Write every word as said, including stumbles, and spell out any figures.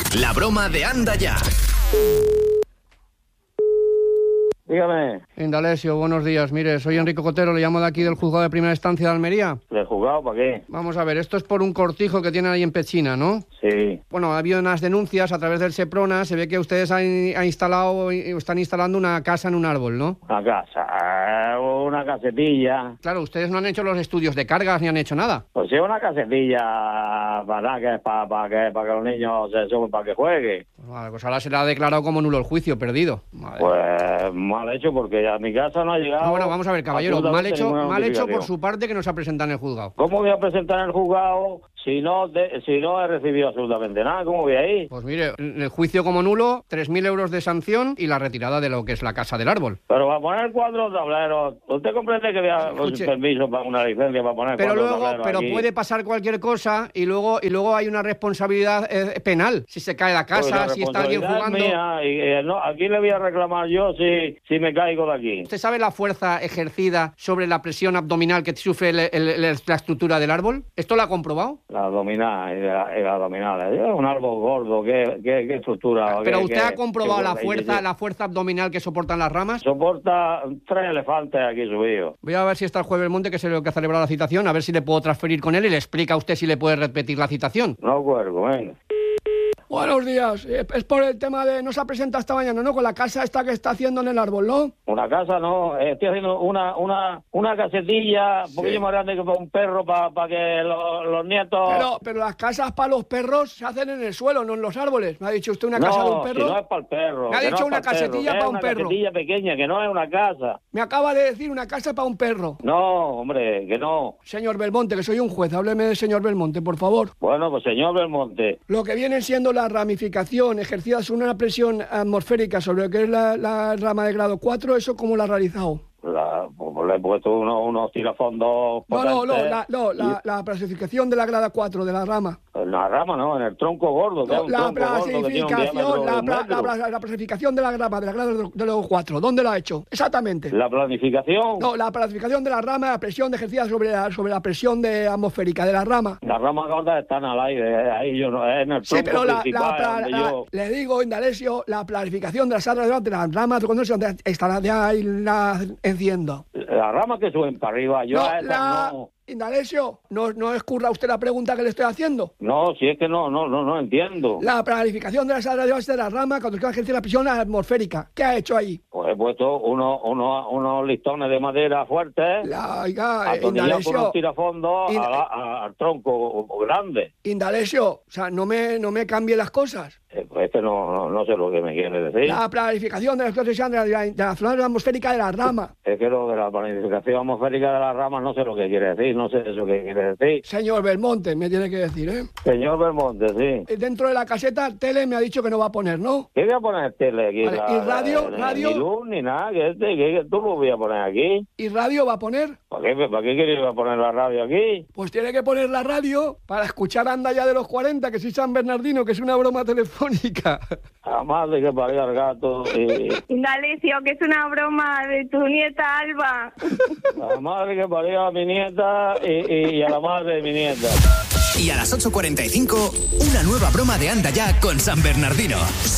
La broma de Anda Ya. Dígame. Indalecio, buenos días. Mire, soy Enrique Cotero, le llamo de aquí del juzgado de primera instancia de Almería. ¿Le he juzgado para qué? Vamos a ver, esto es por un cortijo que tienen ahí en Pechina, ¿no? Sí. Bueno, ha habido unas denuncias a través del Seprona, se ve que ustedes han, han instalado, están instalando una casa en un árbol, ¿no? Una casa, una casetilla. Claro, ustedes no han hecho los estudios de cargas ni han hecho nada. Pues sí, una casetilla para que, para, para que, para que los niños se suban, para que jueguen. Pues vale, pues ahora se le ha declarado como nulo el juicio, perdido. Madre. Pues mal hecho, porque a mi casa no ha llegado. No, bueno, vamos a ver, caballero, mal hecho, mal hecho por su parte que no se ha presentado en el juzgado. ¿Cómo voy a presentar en el juzgado si no, de, si no he recibido absolutamente nada? ¿Cómo voy a ir? Pues mire, el juicio como nulo, tres mil euros de sanción y la retirada de lo que es la casa del árbol. Pero para poner cuatro tableros, ¿usted comprende que voy a un permiso para una licencia para poner pero cuatro luego, tableros pero aquí? puede pasar cualquier cosa y luego y luego hay una responsabilidad eh, penal. Si se cae la casa, Pues la si está alguien jugando. Mía, y, eh, no, aquí le voy a reclamar yo si, si me caigo de aquí. ¿Usted sabe la fuerza ejercida sobre la presión abdominal que sufre el, el, el, la estructura del árbol? ¿Esto lo ha comprobado? La abdominal, y la, y la abdominal. Es un árbol gordo, ¿qué, qué, qué estructura? ¿Pero qué, usted qué, ha comprobado qué, la qué, fuerza qué, la fuerza abdominal que soportan las ramas? Soporta tres elefantes aquí subidos. Voy a ver si está el juez Belmonte, que es el que ha celebrado la citación, a ver si le puedo transferir con él y le explica a usted si le puede repetir la citación. No cuelgo, venga. Buenos días. Es por el tema de... No se ha presentado esta mañana, ¿no? Con la casa esta que está haciendo en el árbol, ¿no? Una casa no, estoy haciendo una una una casetilla un poquillo Sí. más grande que para un perro, para pa que lo, los nietos... Pero, pero las casas para los perros se hacen en el suelo, no en los árboles. Me ha dicho usted una no, casa de un si perro. no es para el perro. Me ha que dicho no es una pa'l perro, casetilla que pa' es un una perro. casetilla pequeña, que no es una casa. Me acaba de decir una casa para un perro. No, hombre, que no. Señor Belmonte, que soy un juez, hábleme del señor Belmonte, por favor. Bueno, pues señor Belmonte, Lo que viene siendo la ramificación ejercida sobre una presión atmosférica sobre lo que es la, la rama de grado cuatro, ¿eso cómo lo ha realizado? la, pues le he puesto unos, unos tirafondos No, no, no, potentes la, no, la, la clasificación de la grada cuatro, de la rama. En la rama, no, en el tronco gordo, que No, es un la tronco gordo que tiene un diámetro clasificación, de la, un pla- metro. la, la, la clasificación de la rama, de la grada de los cuatro, ¿dónde la ha hecho? Exactamente. La planificación, No, la clasificación de la rama, la presión ejercida sobre la, sobre la presión de atmosférica de la rama. las ramas gordas están al aire, ahí yo no, es en el Sí, tronco pero la, la, principal, pla- donde la- yo... le digo, Indalecio, la planificación de las áreas de las ramas, cuando se estará de ahí la enciendo. Las ramas que suben para arriba, yo No, a esas la... no... Indalecio, no, no escurra usted la pregunta que le estoy haciendo. No, si es que no, no, no, no entiendo. La planificación de las áreas de la rama cuando se ejerce la presión atmosférica. ¿Qué ha hecho ahí? Pues he puesto unos, unos, unos listones de madera fuertes, La, oiga, eh, atornillados con Indalecio, unos tirafondos Ind- a la- a- al tronco grande. Indalecio, o sea, no me, no me cambie las cosas. Eh, pues este no, no, no sé lo que me quiere decir. La planificación de la presión de la, de la, de la flora atmosférica de la rama. Es que lo de la planificación atmosférica de las ramas no sé lo que quiere decir, no sé eso que quiere decir. Señor Belmonte, me tiene que decir, ¿eh? Señor Belmonte, sí. Dentro de la caseta, tele me ha dicho que no va a poner, ¿no? ¿Qué voy a poner tele aquí? Vale, ¿y radio? Ni- ¿Radio? Ni luz, ni nada, que este, que, que tú lo voy a poner aquí. ¿Y radio va a poner? ¿Para qué, para qué quieres poner la radio aquí? Pues tiene que poner la radio para escuchar Anda Ya de los cuarenta, que soy San Bernardino, que es una broma telefónica. A madre que parió al gato y... Indalecio, que es una broma de tu nieta Alba. A la madre que parió a mi nieta y, y a la madre de mi nieta. Y a las ocho cuarenta y cinco, una nueva broma de Anda Ya con San Bernardino.